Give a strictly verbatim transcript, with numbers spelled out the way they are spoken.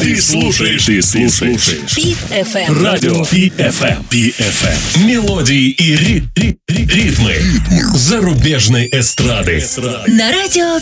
Ты слушаешь, ты слушаешь Пит эф эм. Радио Пит эф эм. Пит эф эм. Мелодии и ри- ри- ри- ритмы зарубежной эстрады. На радио